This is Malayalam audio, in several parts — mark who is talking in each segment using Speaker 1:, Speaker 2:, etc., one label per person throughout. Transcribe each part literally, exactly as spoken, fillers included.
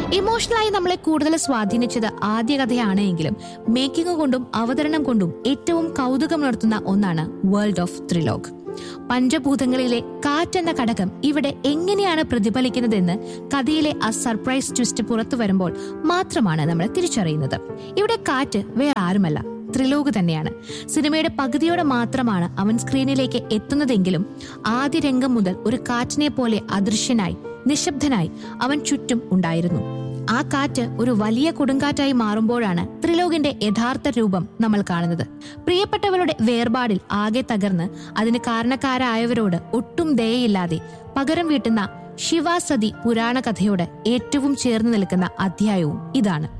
Speaker 1: ഇമോഷണലായി നമ്മളെ കൂടുതൽ സ്വാധീനിച്ചത് ആദ്യ കഥയാണ് എങ്കിലും മേക്കിംഗ് കൊണ്ടും അവതരണം കൊണ്ടും ഏറ്റവും കൗതുകമുണർത്തുന്ന ഒന്നാണ് വേൾഡ് ഓഫ് ത്രിലോക്. പഞ്ചഭൂതങ്ങളിലെ കാറ്റെന്ന ഘടകം ഇവിടെ എങ്ങനെയാണ് പ്രതിഫലിക്കുന്നതെന്ന് കഥയിലെ ആ സർപ്രൈസ് ട്വിസ്റ്റ് പുറത്തു വരുമ്പോൾ മാത്രമാണ് നമ്മൾ തിരിച്ചറിയുന്നത്. ഇവിടെ കാറ്റ് വേറെ ആരുമല്ല, ത്രിലോക് തന്നെയാണ്. സിനിമയുടെ പകുതിയോടെ മാത്രമാണ് അവൻ സ്ക്രീനിലേക്ക് എത്തുന്നതെങ്കിലും ആദ്യ രംഗം മുതൽ ഒരു കാറ്റിനെ പോലെ അദൃശ്യനായി നിശബ്ദനായി അവൻ ചുറ്റും ഉണ്ടായിരുന്നു. ആ കാറ്റ് ഒരു വലിയ കൊടുങ്കാറ്റായി മാറുമ്പോഴാണ് ത്രിലോകിന്റെ യഥാർത്ഥ രൂപം നമ്മൾ കാണുന്നത്. പ്രിയപ്പെട്ടവരുടെ വേർപാടിൽ ആകെ തകർന്ന് അതിന് കാരണക്കാരായവരോട് ഒട്ടും ദയയില്ലാതെ പകരം വീട്ടുന്ന ശിവാസതി പുരാണ കഥയോട് ഏറ്റവും ചേർന്ന് നിൽക്കുന്ന അധ്യായവും ഇതാണ്.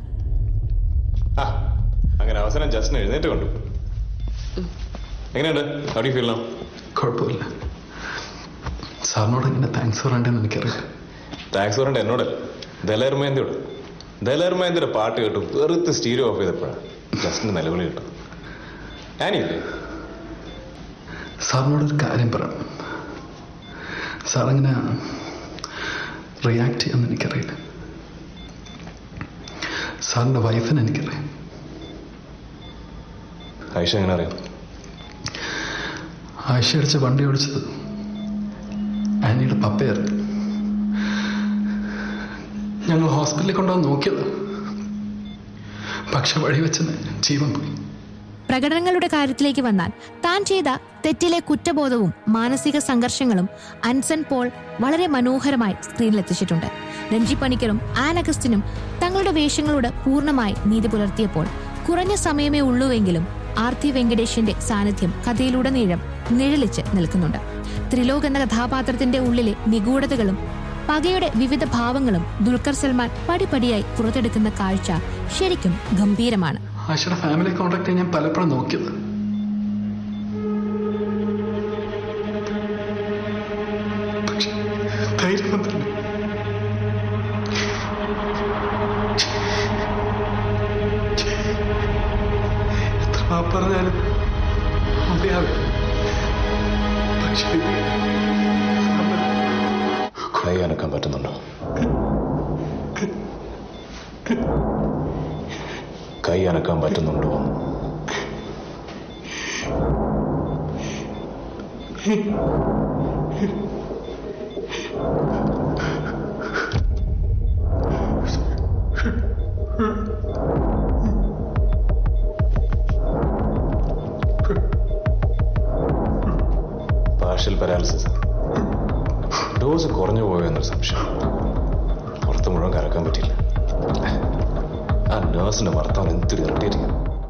Speaker 2: അങ്ങനെ അവസരം ജസ്റ്റിന് എഴുന്നേറ്റ് കൊണ്ടു. എങ്ങനെയുണ്ട്? How do feel now?
Speaker 3: കുഴപ്പമില്ല. സാറിനോട് എങ്ങനെ താങ്ക്സ് പറയണ്ടെന്ന് എനിക്കറിയില്ല.
Speaker 2: താങ്ക്സ് പറയണ്ട എന്നോടല്ല, ദലേർമേന്തിയോട്. ദലേർമേന്തിയുടെ പാട്ട് കേട്ടു വെറുത്ത് സ്റ്റീരിയോ ഓഫ് ചെയ്തപ്പോഴാണ് ജസ്റ്റിന് നിലവിളി കിട്ടും. ഞാനില്ലേ
Speaker 3: സാറിനോടൊരു കാര്യം പറയാം. സാറെങ്ങനെ റിയാക്ട് ചെയ്യാമെന്ന് എനിക്കറിയില്ല. സാറിൻ്റെ വൈഫിന് എനിക്കറിയാം.
Speaker 2: ആയിഷ എങ്ങനെ അറിയാം?
Speaker 3: ആയിഷ അടിച്ച വണ്ടി ഓടിച്ചത് ആനിയുടെ പപ്പയായിരുന്നു. ഞങ്ങൾ ഹോസ്പിറ്റലിൽ കൊണ്ടുവന്ന് നോക്കിയത്, പക്ഷെ വഴി വെച്ച് ജീവൻ പോയി.
Speaker 1: പ്രകടനങ്ങളുടെ കാര്യത്തിലേക്ക് വന്നാൽ താൻ ചെയ്ത തെറ്റിലെ കുറ്റബോധവും മാനസിക സംഘർഷങ്ങളും അൻസൺ പോൾ വളരെ മനോഹരമായി സ്ക്രീനിലെത്തിച്ചിട്ടുണ്ട്. രഞ്ജി പണിക്കറും ആൻ അഗസ്റ്റിനും തങ്ങളുടെ വേഷങ്ങളോട് പൂർണ്ണമായി നീതി പുലർത്തിയപ്പോൾ കുറഞ്ഞ സമയമേ ഉള്ളൂവെങ്കിലും ആർത്തി വെങ്കടേഷിന്റെ സാന്നിധ്യം കഥയിലുടനീളം നിഴലിച്ച് നിൽക്കുന്നുണ്ട്. ത്രിലോക് എന്ന കഥാപാത്രത്തിന്റെ ഉള്ളിലെ നിഗൂഢതകളും പകയുടെ വിവിധ ഭാവങ്ങളും ദുൽഖർ സൽമാൻ പടിപടിയായി പുറത്തെടുക്കുന്ന കാഴ്ച ശരിക്കും ഗംഭീരമാണ്.
Speaker 3: ആയിഷയുടെ ഫാമിലി കോൺടാക്ട് ചെയ്യാൻ ഞാൻ പലപ്പോഴും നോക്കിയത്. എത്ര പറഞ്ഞാലും
Speaker 2: കൈ അനക്കാൻ പറ്റുന്നുണ്ടോ? കൈ അനക്കാൻ പറ്റുന്നുണ്ടോ? Partial paralysis. ഡോസ് കുറഞ്ഞു പോയോ എന്നൊരു സംശയം. പുറത്ത് മുഴുവൻ കറക്കാൻ പറ്റില്ല. ആ നേഴ്സിന്റെ ഭർത്താവ് എന്തൊരു ഇറിറ്റേറ്റിംഗ്.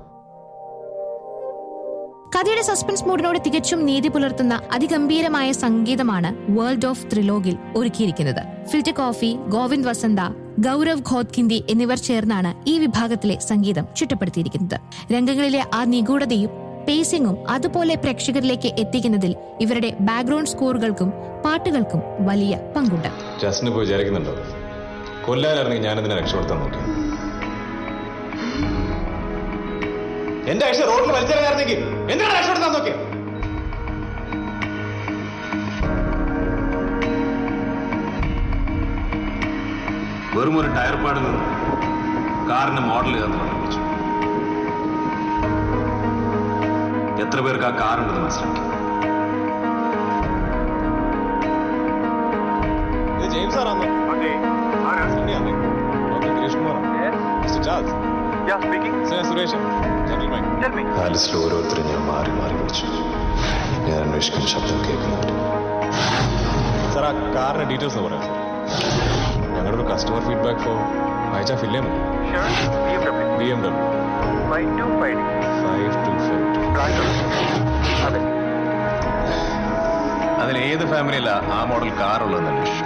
Speaker 1: കഥയുടെ സസ്പെൻസ് മൂഡിനോട് തികച്ചും നീതി പുലർത്തുന്ന അതിഗംഭീരമായ സംഗീതമാണ് വേൾഡ് ഓഫ് ത്രിലോകിൽ ഒരുക്കിയിരിക്കുന്നത്. ഫിൽറ്റർ കോഫി, ഗോവിന്ദ് വസന്ത, ഗൗരവ് ഖോദ്കിന്തി എന്നിവർ ചേർന്നാണ് ഈ വിഭാഗത്തിലെ സംഗീതം ചിട്ടപ്പെടുത്തിയിരിക്കുന്നത്. രംഗങ്ങളിലെ ആ നിഗൂഢതയും പേസിംഗും അതുപോലെ പ്രേക്ഷകരിലേക്ക് എത്തിക്കുന്നതിൽ ഇവരുടെ ബാക്ക്ഗ്രൗണ്ട് സ്കോറുകൾക്കും പാട്ടുകൾക്കും വലിയ പങ്കുണ്ട്.
Speaker 2: ജസ്റ്റിന് പോയി വിചാരിക്കുന്നുണ്ടോ കൊല്ലാനായിരുന്നെങ്കിൽ ഞാനെന്തിനാ രക്ഷപ്പെടുത്താൻ നോക്കി? എന്റെ ആഴ്ച റോഡിൽ വലിച്ചെറിയായിരുന്നെങ്കിൽ എന്തിനാണ് രക്ഷപ്പെടുത്താൻ നോക്കിയ? വെറും ഒരു ടയർ പാടിൽ നിന്ന് കാറിന് മോഡൽ ചെയ്തെന്ന് പറഞ്ഞു. എത്ര പേർക്ക് ആ കാറുണ്ടെന്ന് മനസ്സിലാക്കി. ജെയിംസ് ആറാണോ? ആലിസിൽ ഓരോരുത്തരും ഞാൻ മാറി മാറി വിളിച്ചു. ഞാൻ അന്വേഷിക്കുന്ന ശബ്ദം കേൾക്കുന്നുണ്ട്. സാർ ആ കാറിന്റെ ഡീറ്റെയിൽസ് പറയാം. ഞങ്ങളുടെ ഒരു കസ്റ്റമർ ഫീഡ്ബാക്ക് ഫോം അയച്ചാൽ ഫില്ല് ചെയ്യാൻ പറ്റും. B M W five to five അതിൽ ഏത് ഫാമിലിയിലാ ആ മോഡൽ കാറുള്ളതെന്ന് അന്വേഷിച്ചു.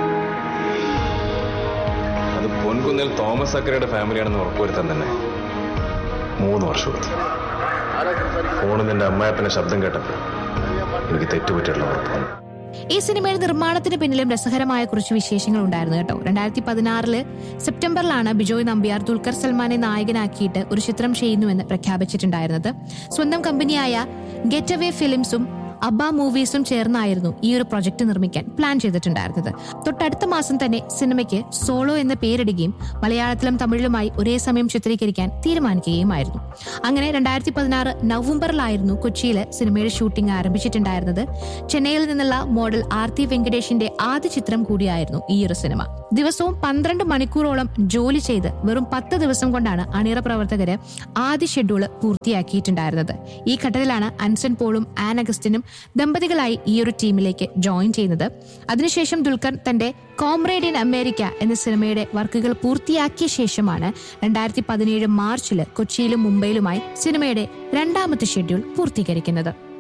Speaker 2: അത് പൊൻകുന്നിൽ തോമസ് അക്കരയുടെ ഫാമിലിയാണെന്ന് ഉറപ്പുവരുത്താൻ തന്നെ മൂന്ന് വർഷം എടുത്തു. ഫോണിൽ നിന്റെ അമ്മായപ്പന്റെ ശബ്ദം കേട്ടപ്പോൾ എനിക്ക് തെറ്റുപറ്റിയുള്ള ഉറപ്പാണ്.
Speaker 1: ഈ സിനിമയുടെ നിർമ്മാണത്തിന് പിന്നിലും രസകരമായ കുറച്ച് വിശേഷങ്ങൾ ഉണ്ടായിരുന്നു കേട്ടോ. രണ്ടായിരത്തി പതിനാറില് സെപ്റ്റംബറിലാണ് ബിജോയ് നമ്പ്യാർ ദുൽഖർ സൽമാനെ നായകനാക്കിയിട്ട് ഒരു ചിത്രം ചെയ്യുന്നുവെന്ന് പ്രഖ്യാപിച്ചിട്ടുണ്ടായിരുന്നത്. സ്വന്തം കമ്പനിയായ ഗെറ്റ് അവേ ഫിലിംസും അബ്ബ മൂവീസും ചേർന്നായിരുന്നു ഈ ഒരു പ്രൊജക്ട് നിർമ്മിക്കാൻ പ്ലാൻ ചെയ്തിട്ടുണ്ടായിരുന്നത്. തൊട്ടടുത്ത മാസം തന്നെ സിനിമയ്ക്ക് സോളോ എന്ന പേരിടുകയും മലയാളത്തിലും തമിഴിലുമായി ഒരേ സമയം ചിത്രീകരിക്കാൻ തീരുമാനിക്കുകയുമായിരുന്നു. അങ്ങനെ രണ്ടായിരത്തി പതിനാറ് നവംബറിലായിരുന്നു കൊച്ചിയിലെ സിനിമയുടെ ഷൂട്ടിംഗ് ആരംഭിച്ചിട്ടുണ്ടായിരുന്നത്. ചെന്നൈയിൽ നിന്നുള്ള മോഡൽ ആർത്തി വെങ്കടേഷിന്റെ ആദ്യ ചിത്രം കൂടിയായിരുന്നു ഈ ഒരു സിനിമ. ദിവസവും പന്ത്രണ്ട് മണിക്കൂറോളം ജോലി ചെയ്ത് വെറും പത്ത് ദിവസം കൊണ്ടാണ് അണിയറ പ്രവർത്തകര് ആദ്യ ഷെഡ്യൂള് പൂർത്തിയാക്കിയിട്ടുണ്ടായിരുന്നത്. ഈ ഘട്ടത്തിലാണ് അൻസൺ പോളും ആൻ അഗസ്റ്റിനും ദമ്പതികളായി ഈ ഒരു ടീമിലേക്ക് ജോയിൻ ചെയ്യുന്നത്. അതിനുശേഷം ദുൽഖർ തന്റെ കോംറേഡ് ഇൻ അമേരിക്ക എന്ന സിനിമയുടെ വർക്കുകൾ പൂർത്തിയാക്കിയ ശേഷമാണ് രണ്ടായിരത്തി പതിനേഴ് മാർച്ചില് കൊച്ചിയിലും മുംബൈയിലുമായി സിനിമയുടെ രണ്ടാമത്തെ ഷെഡ്യൂൾ പൂർത്തീകരിക്കുന്നത്.